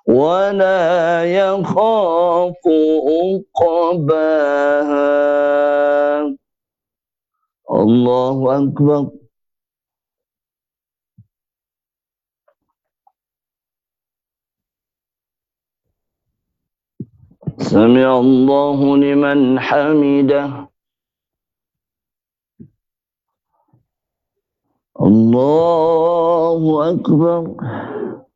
ولا يخاف عقباها. الله أكبر. سمع الله لمن حمده. الله أكبر.